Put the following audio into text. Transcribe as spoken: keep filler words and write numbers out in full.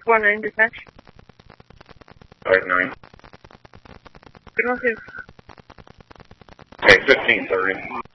four nine dispatch. Five nine. Good one, two. Okay, fifteen thirty.